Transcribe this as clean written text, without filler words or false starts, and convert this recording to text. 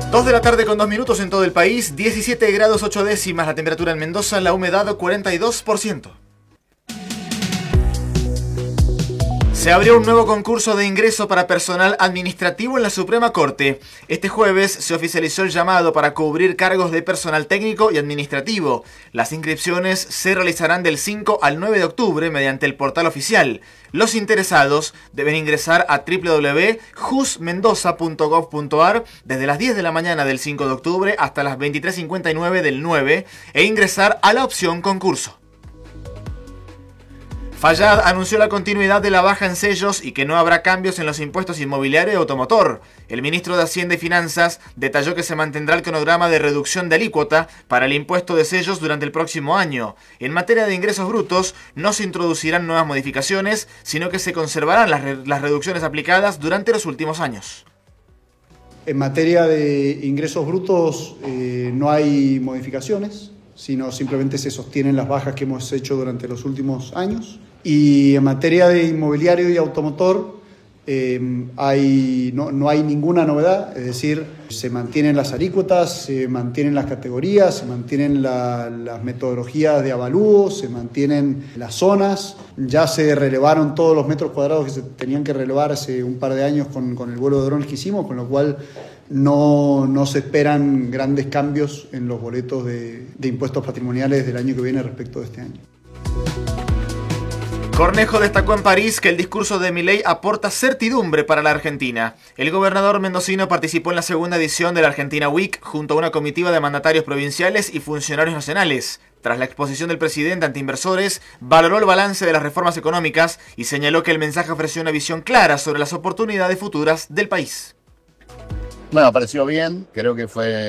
2 de la tarde con 2 minutos en todo el país, 17 grados 8 décimas la temperatura en Mendoza, la humedad 42%. Se abrió un nuevo concurso de ingreso para personal administrativo en la Suprema Corte. Este jueves se oficializó el llamado para cubrir cargos de personal técnico y administrativo. Las inscripciones se realizarán del 5 al 9 de octubre mediante el portal oficial. Los interesados deben ingresar a www.jusmendoza.gov.ar desde las 10 de la mañana del 5 de octubre hasta las 23:59 del 9 e ingresar a la opción concurso. Fayad anunció la continuidad de la baja en sellos y que no habrá cambios en los impuestos inmobiliario y automotor. El ministro de Hacienda y Finanzas detalló que se mantendrá el cronograma de reducción de alícuota para el impuesto de sellos durante el próximo año. En materia de ingresos brutos, no se introducirán nuevas modificaciones, sino que se conservarán las reducciones aplicadas durante los últimos años. En materia de ingresos brutos no hay modificaciones, sino simplemente se sostienen las bajas que hemos hecho durante los últimos años. Y en materia de inmobiliario y automotor no hay ninguna novedad, es decir, se mantienen las alícuotas, se mantienen las categorías, se mantienen las metodologías de avalúo, se mantienen las zonas, ya se relevaron todos los metros cuadrados que se tenían que relevar hace un par de años con el vuelo de drones que hicimos, con lo cual no se esperan grandes cambios en los boletos de impuestos patrimoniales del año que viene respecto de este año. Cornejo destacó en París que el discurso de Milei aporta certidumbre para la Argentina. El gobernador mendocino participó en la segunda edición de la Argentina Week junto a una comitiva de mandatarios provinciales y funcionarios nacionales. Tras la exposición del presidente ante inversores, valoró el balance de las reformas económicas y señaló que el mensaje ofreció una visión clara sobre las oportunidades futuras del país. Bueno, pareció bien, creo que fue